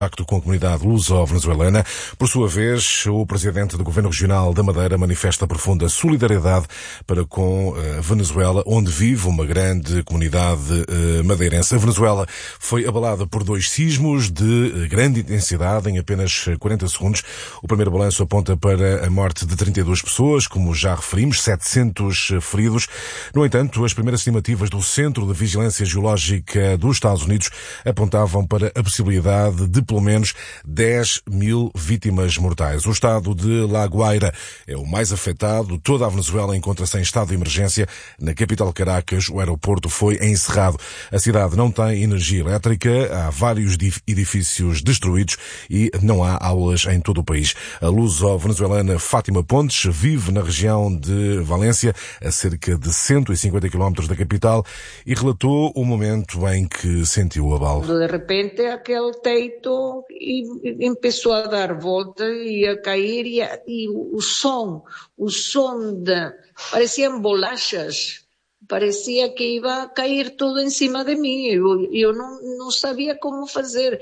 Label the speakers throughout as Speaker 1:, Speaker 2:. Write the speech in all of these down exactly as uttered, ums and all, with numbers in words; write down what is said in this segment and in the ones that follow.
Speaker 1: Pacto com a comunidade luso-venezuelana. Por sua vez, o presidente do Governo Regional da Madeira manifesta profunda solidariedade para com a Venezuela, onde vive uma grande comunidade madeirense. A Venezuela foi abalada por dois sismos de grande intensidade em apenas quarenta segundos. O primeiro balanço aponta para a morte de trinta e duas pessoas, como já referimos, setecentos feridos. No entanto, as primeiras estimativas do Centro de Vigilância Geológica dos Estados Unidos apontavam para a possibilidade de pelo menos dez mil vítimas mortais. O estado de La Guaira é o mais afetado. Toda a Venezuela encontra-se em estado de emergência. Na capital Caracas, o aeroporto foi encerrado. A cidade não tem energia elétrica, há vários edifícios destruídos e não há aulas em todo o país. A luso-venezuelana Fátima Pontes vive na região de Valência, a cerca de cento e cinquenta quilómetros da capital, e relatou o momento em que sentiu o abalo.
Speaker 2: De repente, aquele teito e começou a dar volta e a cair e, a, e o som, o som de, pareciam bolachas, parecia que ia cair tudo em cima de mim. Eu, eu não, não sabia como fazer.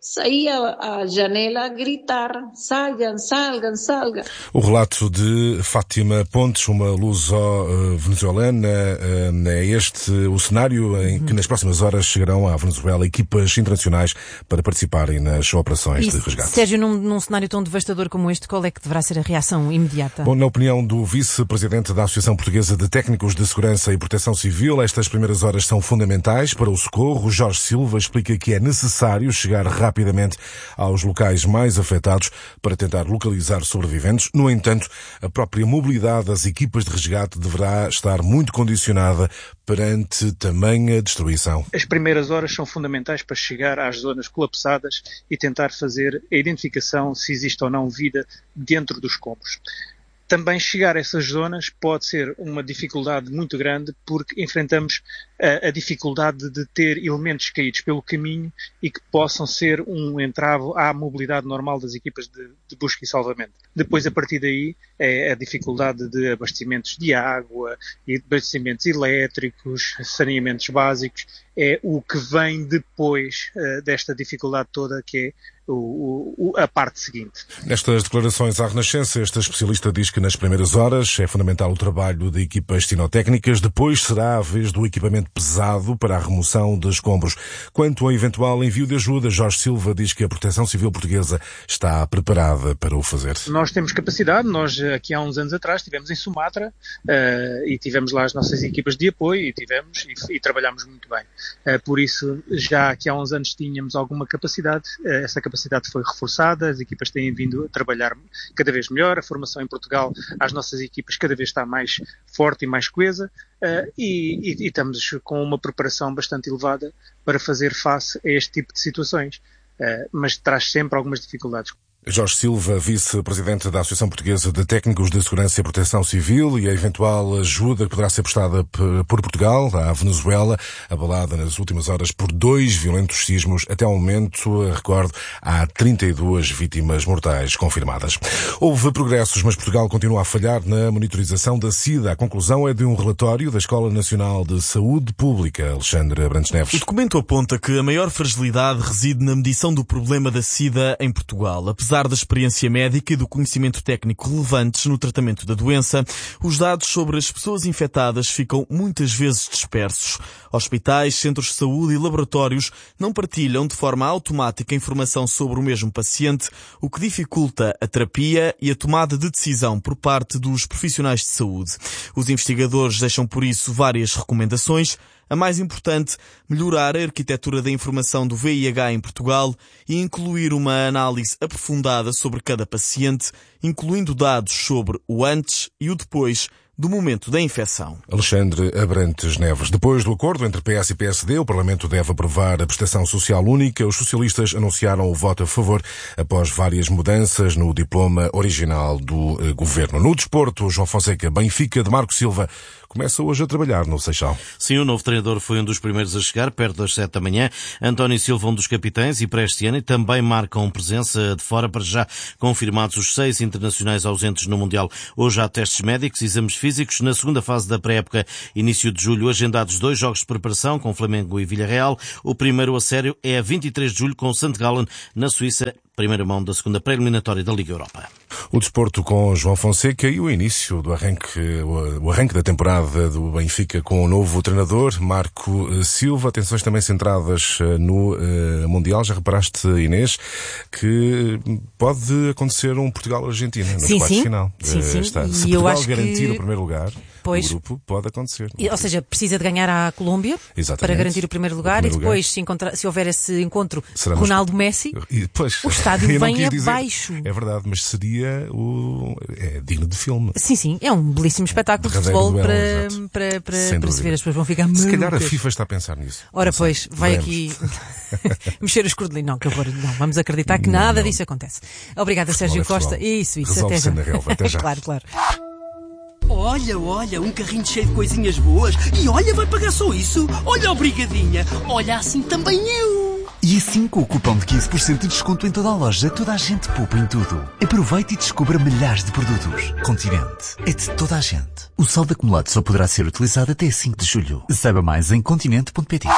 Speaker 2: Saía à janela a gritar: salgam, salgam, salgam.
Speaker 1: O relato de Fátima Pontes, uma luso-venezuelana, é este o cenário em que nas próximas horas chegarão à Venezuela equipas internacionais para participarem nas operações
Speaker 3: e,
Speaker 1: de resgate.
Speaker 3: Sérgio, num, num cenário tão devastador como este, qual é que deverá ser a reação imediata?
Speaker 1: Bom, na opinião do vice-presidente da Associação Portuguesa de Técnicos de Segurança e Proteção Civil, estas primeiras horas são fundamentais para o socorro. Jorge Silva explica que é necessário chegar rapidamente aos locais mais afetados para tentar localizar sobreviventes. No entanto, a própria mobilidade das equipas de resgate deverá estar muito condicionada perante tamanha destruição.
Speaker 4: As primeiras horas são fundamentais para chegar às zonas colapsadas e tentar fazer a identificação se existe ou não vida dentro dos escombros. Também chegar a essas zonas pode ser uma dificuldade muito grande porque enfrentamos a, a dificuldade de ter elementos caídos pelo caminho e que possam ser um entrave à mobilidade normal das equipas de, de busca e salvamento. Depois, a partir daí, é a dificuldade de abastecimentos de água, e abastecimentos elétricos, saneamentos básicos, é o que vem depois uh, desta dificuldade toda, que é o, o, a parte seguinte.
Speaker 1: Nestas declarações à Renascença, este especialista diz que nas primeiras horas é fundamental o trabalho de equipas sinotécnicas, depois será a vez do equipamento pesado para a remoção de escombros. Quanto ao eventual envio de ajuda, Jorge Silva diz que a Proteção Civil Portuguesa está preparada para o fazer.
Speaker 4: Nós temos capacidade, nós aqui há uns anos atrás estivemos em Sumatra uh, e tivemos lá as nossas equipas de apoio e tivemos e, e trabalhámos muito bem. Uh, por isso, já aqui há uns anos tínhamos alguma capacidade, uh, essa capacidade foi reforçada, as equipas têm vindo a trabalhar cada vez melhor, a formação em Portugal às nossas equipas cada vez está mais forte e mais coesa uh, e, e, e estamos com uma preparação bastante elevada para fazer face a este tipo de situações, uh, mas traz sempre algumas dificuldades.
Speaker 1: Jorge Silva, vice-presidente da Associação Portuguesa de Técnicos de Segurança e Proteção Civil, e a eventual ajuda que poderá ser prestada por Portugal à Venezuela, abalada nas últimas horas por dois violentos sismos. Até ao momento, recordo, há trinta e duas vítimas mortais confirmadas. Houve progressos, mas Portugal continua a falhar na monitorização da SIDA. A conclusão é de um relatório da Escola Nacional de Saúde Pública. Alexandre Abrantes Neves.
Speaker 5: O documento aponta que a maior fragilidade reside na medição do problema da SIDA em Portugal. Apesar da experiência médica e do conhecimento técnico relevantes no tratamento da doença, os dados sobre as pessoas infectadas ficam muitas vezes dispersos. Hospitais, centros de saúde e laboratórios não partilham de forma automática informação sobre o mesmo paciente, o que dificulta a terapia e a tomada de decisão por parte dos profissionais de saúde. Os investigadores deixam por isso várias recomendações. A mais importante, melhorar a arquitetura da informação do V I H em Portugal e incluir uma análise aprofundada sobre cada paciente, incluindo dados sobre o antes e o depois do momento da infecção.
Speaker 1: Alexandre Abrantes Neves. Depois do acordo entre P S e P S D, o Parlamento deve aprovar a prestação social única. Os socialistas anunciaram o voto a favor após várias mudanças no diploma original do eh, governo. No desporto, João Fonseca, Benfica de Marco Silva começa hoje a trabalhar no Seixal.
Speaker 6: Sim, o novo treinador foi um dos primeiros a chegar, perto das sete da manhã. António Silva, um dos capitães, e para este ano também marcam presença de fora, para já confirmados os seis internacionais ausentes no Mundial. Hoje há testes médicos, exames físicos físicos. Na segunda fase da pré-época, início de julho, agendados dois jogos de preparação com Flamengo e Villarreal. O primeiro a sério é a vinte e três de julho com Sankt Gallen, na Suíça, primeira mão da segunda pré-eliminatória da Liga Europa.
Speaker 1: O desporto com João Fonseca e o início do arranque, o arranque da temporada do Benfica com o novo treinador, Marco Silva. Atenções também centradas no uh, Mundial. Já reparaste, Inês, que pode acontecer um Portugal-Argentina nos
Speaker 3: sim,
Speaker 1: quartos
Speaker 3: sim.
Speaker 1: de final.
Speaker 3: Sim, sim.
Speaker 1: Está.
Speaker 3: E
Speaker 1: Se
Speaker 3: eu
Speaker 1: Portugal
Speaker 3: acho
Speaker 1: garantir
Speaker 3: que...
Speaker 1: o primeiro lugar,
Speaker 3: pois,
Speaker 1: o grupo pode acontecer.
Speaker 3: E, ou seja, precisa de ganhar à Colômbia.
Speaker 1: Exatamente.
Speaker 3: Para garantir o primeiro lugar,
Speaker 1: o primeiro
Speaker 3: e depois,
Speaker 1: lugar.
Speaker 3: Se, encontrar, se houver esse encontro
Speaker 1: Será
Speaker 3: Ronaldo-Messi, o estádio vem abaixo.
Speaker 1: É verdade, mas seria o... é digno de filme.
Speaker 3: Sim, sim, é um belíssimo espetáculo de futebol
Speaker 1: duelo,
Speaker 3: para, para, para, para se ver. As pessoas vão ficar malucas.
Speaker 1: Se calhar a FIFA está a pensar nisso.
Speaker 3: Ora,
Speaker 1: não
Speaker 3: pois,
Speaker 1: sei.
Speaker 3: vai
Speaker 1: Veremos.
Speaker 3: Aqui mexer os cordelinos. Não, que horror. Não, vamos acreditar que
Speaker 1: Não,
Speaker 3: nada
Speaker 1: não.
Speaker 3: disso acontece. Obrigada,
Speaker 1: Futebol
Speaker 3: Sérgio
Speaker 1: é futebol.
Speaker 3: Costa. Isso, isso,
Speaker 1: Resolve-se
Speaker 3: até já.
Speaker 1: na relva. Até já.
Speaker 3: Claro, claro.
Speaker 7: Olha, olha, um carrinho cheio de coisinhas boas. E olha, vai pagar só isso? Olha, obrigadinha. Olha, assim também eu.
Speaker 8: E assim, com o cupom de quinze por cento de desconto em toda a loja, toda a gente poupa em tudo. Aproveite e descubra milhares de produtos. Continente. É de toda a gente. O saldo acumulado só poderá ser utilizado até cinco de julho. Saiba mais em continente ponto pt.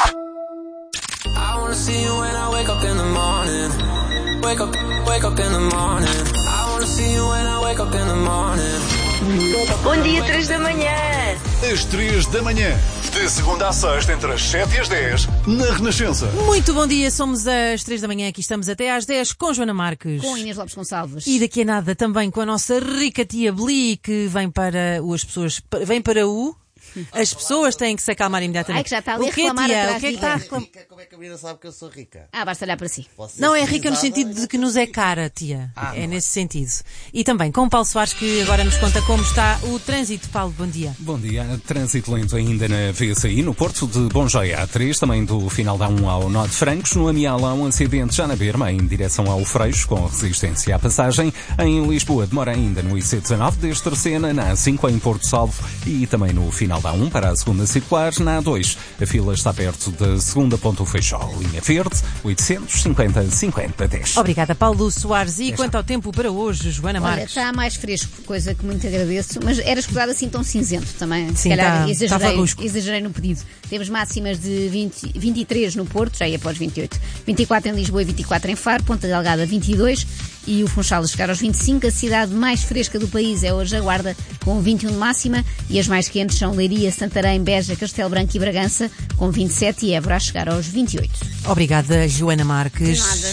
Speaker 9: Bom dia, três da manhã.
Speaker 10: Às três da manhã, de segunda a sexta, entre as sete e as dez, na Renascença.
Speaker 3: Muito bom dia, somos às três da manhã, aqui estamos até às dez com Joana Marques.
Speaker 11: Com Inês Lopes Gonçalves.
Speaker 3: E daqui a nada também com a nossa rica tia Beli, que vem para o, as pessoas, vem para o... As pessoas têm que se acalmar imediatamente.
Speaker 11: Ai, que já está ali a
Speaker 3: o que é,
Speaker 11: reclamar
Speaker 3: tia?
Speaker 11: atrás
Speaker 3: O que é que
Speaker 11: de
Speaker 3: está a
Speaker 11: mim.
Speaker 3: reclamar?
Speaker 6: Como é que a Mira sabe que eu sou rica?
Speaker 11: Ah, basta olhar para si.
Speaker 6: Você
Speaker 3: Não, é
Speaker 6: civilizada
Speaker 3: rica no sentido de
Speaker 6: e-
Speaker 3: que nos é cara, tia.
Speaker 6: Ah,
Speaker 3: é
Speaker 6: não.
Speaker 3: nesse sentido. E também com o Paulo Soares, que agora nos conta como está o trânsito. Paulo, bom dia.
Speaker 12: Bom dia. Trânsito lento ainda na V C I, no Porto de Bonjoia A três, também do final da um ao Nó de Francos. No Amial há um acidente já na Berma, em direção ao Freixo, com resistência à passagem. Em Lisboa demora ainda no I C dezanove, desde Terceira, na A cinco em Porto Salvo e também no final da um para a segunda circular, na A dois. A fila está perto da segunda ponto Feixó. Linha Verde, oitocentos e cinquenta, cinquenta, dez.
Speaker 3: Obrigada, Paulo Soares. E quanto ao tempo para hoje, Joana
Speaker 11: Olha,
Speaker 3: Marques?
Speaker 11: está mais fresco, coisa que muito agradeço, mas era escutado assim tão cinzento também. Se
Speaker 3: Sim,
Speaker 11: calhar
Speaker 3: tá-
Speaker 11: exagerei,
Speaker 3: tá farrusco.
Speaker 11: exagerei no pedido. Temos máximas de vinte, vinte e três no Porto, já ia após vinte e oito. vinte e quatro em Lisboa e vinte e quatro em Faro, Ponta Delgada vinte e dois e o Funchal a chegar aos vinte e cinco. A cidade mais fresca do país é hoje a Guarda, com vinte e um de máxima, e as mais quentes são Leiria, Santarém, Beja, Castelo Branco e Bragança, com vinte e sete, e Évora a chegar aos vinte e oito.
Speaker 3: Obrigada, Joana Marques.
Speaker 11: De nada.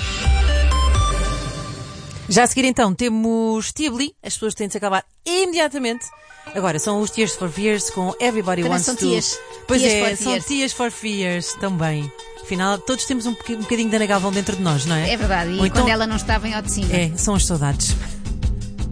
Speaker 3: Já a seguir então temos Tia Beli. As pessoas têm de se acabar imediatamente. Agora são os Tears for Fears com Everybody
Speaker 11: Também
Speaker 3: Wants
Speaker 11: são
Speaker 3: to.
Speaker 11: tias.
Speaker 3: Pois
Speaker 11: Tears
Speaker 3: é,
Speaker 11: for
Speaker 3: são
Speaker 11: Fears.
Speaker 3: Tears for Fears também. Afinal, todos temos um, boc- um bocadinho de Ana Galvão dentro de nós, não é?
Speaker 11: É verdade, e
Speaker 3: Ou então-
Speaker 11: quando ela não estava em Oticina.
Speaker 3: É, são as saudades.